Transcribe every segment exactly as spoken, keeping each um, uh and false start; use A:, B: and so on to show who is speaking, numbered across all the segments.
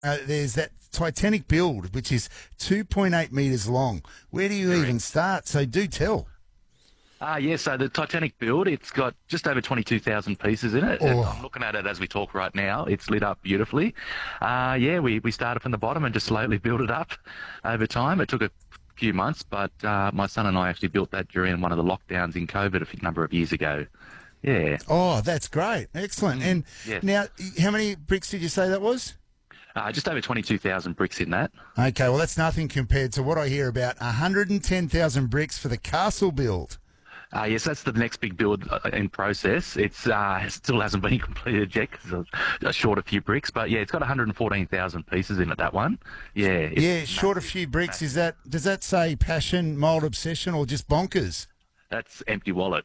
A: Uh, there's that Titanic build, which is two point eight metres long. Where do you
B: Correct.
A: even start? So do tell.
B: Ah, yeah, so the Titanic build, it's got just over twenty-two thousand pieces in it.
A: Oh.
B: I'm looking at it as we talk right now. It's lit up beautifully. Uh, yeah, we, we started from the bottom and just slowly built it up over time. It took a few months, but uh, my son and I actually built that during one of the lockdowns in COVID a few number of years ago. Yeah.
A: Oh, that's great. Excellent. And
B: Yes.
A: now, how many bricks did you say that was?
B: Uh, just over twenty-two thousand bricks in that.
A: Okay, well, that's nothing compared to what I hear about one hundred ten thousand bricks for the castle build.
B: Uh, yes, that's the next big build uh, in process. It's uh, it still hasn't been completed yet because it's short a few bricks. But yeah, it's got one hundred fourteen thousand pieces in it. That one. Yeah. It's
A: Yeah, short a few bricks. Is that does that say passion, mild obsession, or just bonkers?
B: That's empty wallet.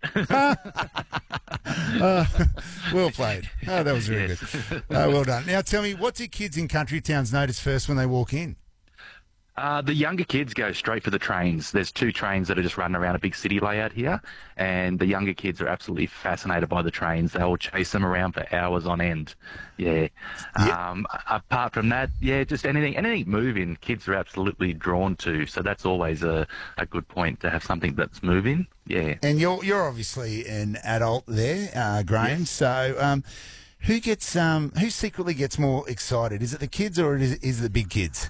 A: Uh, well played. Oh, that was very
B: Yes.
A: good. Uh, well done. Now tell me, what do kids in country towns notice first when they walk in?
B: Uh, the younger kids go straight for the trains. There's two trains that are just running around a big city layout here, and the younger kids are absolutely fascinated by the trains. They all chase them around for hours on end. Yeah.
A: Yeah.
B: Um, apart from that, yeah, just anything, anything moving, kids are absolutely drawn to. So that's always a, a good point to have something that's moving. Yeah.
A: And you're you're obviously an adult there, uh, Graham.
B: Yes.
A: So um, who gets um, who secretly gets more excited? Is it the kids or is, is it the big kids?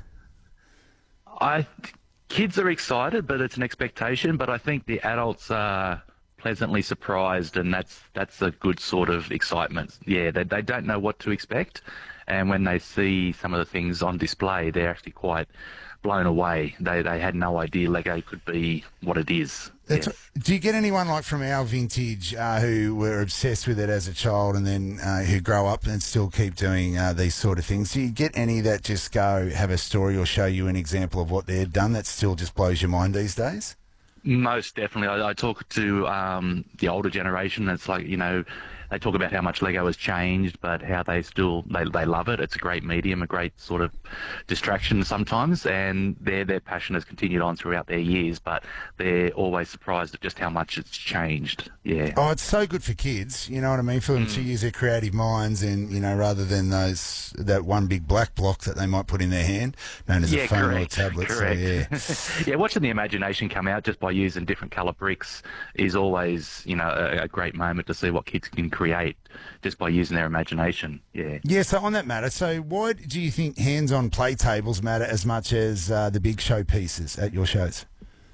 B: I kids are excited, but it's an expectation. But I think the adults are pleasantly surprised, and that's that's a good sort of excitement. Yeah, they they don't know what to expect, and when they see some of the things on display, they're actually quite blown away. They they had no idea Lego could be what it is.
A: That's,
B: Yes.
A: Do you get anyone like from our vintage uh, who were obsessed with it as a child and then uh, who grow up and still keep doing uh, these sort of things? Do you get any that just go have a story or show you an example of what they've done that still just blows your mind these days?
B: Most definitely. I, I talk to um, the older generation. It's like, you know, they talk about how much Lego has changed, but how they still, they, they love it. It's a great medium, a great sort of distraction sometimes, and their, their passion has continued on throughout their years, but they're always surprised at just how much it's changed. Yeah.
A: Oh, it's so good for kids, you know what I mean, for them to use their creative minds and, you know, rather than those that one big black block that they might put in their hand, known as
B: Yeah,
A: a phone
B: correct.
A: or a tablet.
B: Correct.
A: So, yeah.
B: Yeah, watching the imagination come out just by using different colour bricks is always, you know, a, a great moment to see what kids can create just by using their imagination. Yeah.
A: Yeah, so on that matter, so why do you think hands-on play tables matter as much as uh, the big showpieces at your shows?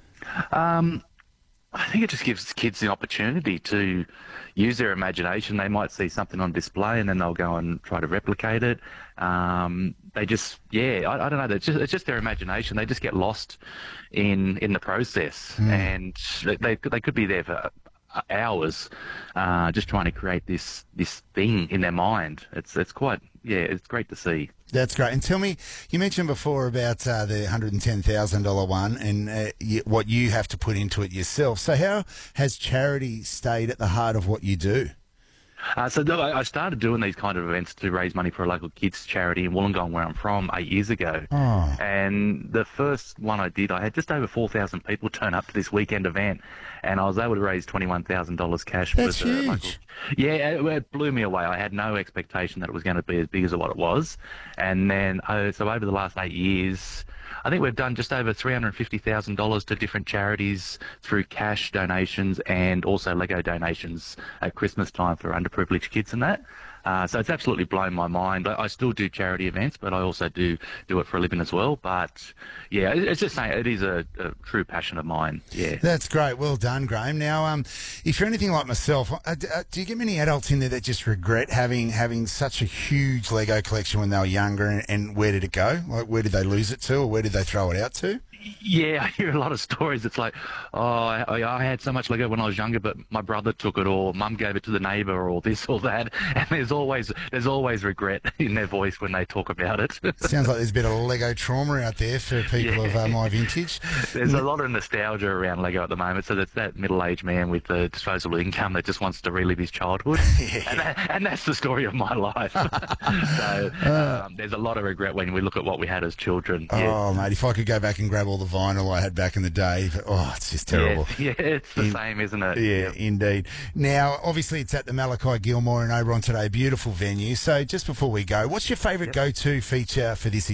B: Um, I think it just gives kids the opportunity to use their imagination. They might see something on display and then they'll go and try to replicate it. Um, they just, yeah, I, I don't know. It's just, it's just their imagination. They just get lost in in the process, and they they could- they could be there for hours, uh, just trying to create this this thing in their mind. It's it's quite, yeah, it's great to see.
A: That's great. And tell me, you mentioned before about uh, the one hundred ten thousand dollars one and uh, y- what you have to put into it yourself. So how has charity stayed at the heart of what you do?
B: Uh, so th- I I started doing these kind of events to raise money for a local kids charity in Wollongong, where I'm from, eight years ago.
A: Oh.
B: And the first one I did, I had just over four thousand people turn up to this weekend event, and I was able to raise twenty-one thousand dollars cash.
A: That's
B: for the
A: huge.
B: local. Yeah, it, it blew me away. I had no expectation that it was going to be as big as what it was. And then, uh, so over the last eight years, I think we've done just over three hundred fifty thousand dollars to different charities through cash donations and also Lego donations at Christmas time for underprivileged kids and that. Uh, so it's absolutely blown my mind. I I still do charity events, but I also do do it for a living as well. But yeah, it- it's just saying it is a, a true passion of mine. Yeah.
A: That's great. Well done, Graham. Now, um, if you're anything like myself, uh, d- uh, do you get many adults in there that just regret having having such a huge Lego collection when they were younger, and, and where did it go? Like, where did they lose it to, or where did they throw it out to?
B: Yeah, I hear a lot of stories. It's like, oh, I, I had so much Lego when I was younger, but my brother took it, or mum gave it to the neighbour, or this or that. And there's always there's always regret in their voice when they talk about it.
A: Sounds like there's a bit of Lego trauma out there for people of uh, my vintage.
B: There's a lot of nostalgia around Lego at the moment. So there's that middle-aged man with the disposable income that just wants to relive his childhood, and, that, and that's the story of my life. So um, there's a lot of regret when we look at what we had as children. Yeah.
A: Oh, mate, if I could go back and grab all all the vinyl I had back in the day. But, oh, it's just terrible.
B: Yeah, yeah it's the
A: In-
B: same, isn't it?
A: Yeah,
B: Yep.
A: indeed. Now, obviously, it's at the Malachi Gilmore in Oberon today. Beautiful venue. So just before we go, what's your favourite
B: Yep.
A: go-to feature for this